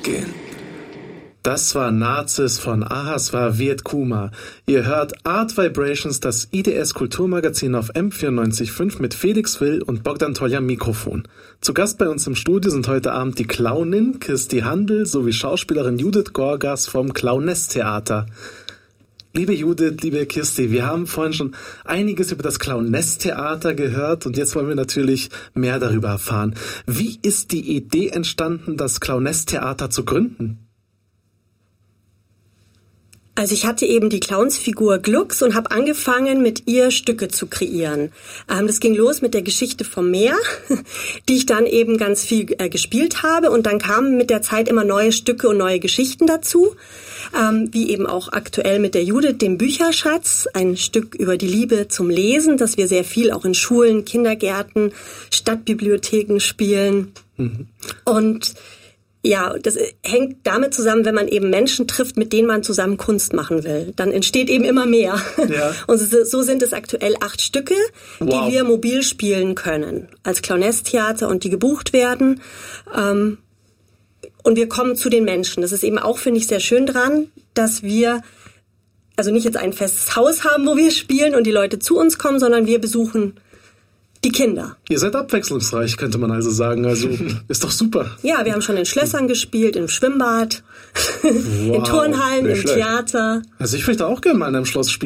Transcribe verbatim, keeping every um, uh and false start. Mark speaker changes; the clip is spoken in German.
Speaker 1: gehen.
Speaker 2: Das war Nazis von Ahasver Wietkuma. Ihr hört Art Vibrations, das I D S Kulturmagazin auf M vierundneunzig Komma fünf mit Felix Will und Bogdan Tolja am Mikrofon. Zu Gast bei uns im Studio sind heute Abend die Clownin Kirsti Handl sowie Schauspielerin Judith Gorgas vom Clownestheater. Liebe Judith, liebe Kirsti, wir haben vorhin schon einiges über das Clownestheater gehört und jetzt wollen wir natürlich mehr darüber erfahren. Wie ist die Idee entstanden, das Clownestheater zu gründen?
Speaker 3: Also ich hatte eben die Clownsfigur Glux und habe angefangen, mit ihr Stücke zu kreieren. Ähm, das ging los mit der Geschichte vom Meer, die ich dann eben ganz viel äh, gespielt habe. Und dann kamen mit der Zeit immer neue Stücke und neue Geschichten dazu. Ähm, wie eben auch aktuell mit der Judith, dem Bücherschatz, ein Stück über die Liebe zum Lesen, das wir sehr viel auch in Schulen, Kindergärten, Stadtbibliotheken spielen. Mhm. Und ja, das hängt damit zusammen, wenn man eben Menschen trifft, mit denen man zusammen Kunst machen will. Dann entsteht eben immer mehr. Ja. Und so sind es aktuell acht Stücke, wow, die wir mobil spielen können. Als Clownestheater und die gebucht werden. Und wir kommen zu den Menschen. Das ist eben auch, finde ich, sehr schön dran, dass wir also nicht jetzt ein festes Haus haben, wo wir spielen und die Leute zu uns kommen, sondern wir besuchen die Kinder.
Speaker 2: Ihr seid abwechslungsreich, könnte man also sagen. Also ist doch super.
Speaker 3: Ja, wir haben schon in Schlössern gespielt, im Schwimmbad, wow, in Turnhallen, im schlecht. Theater.
Speaker 2: Also ich möchte auch gerne mal in einem Schloss spielen.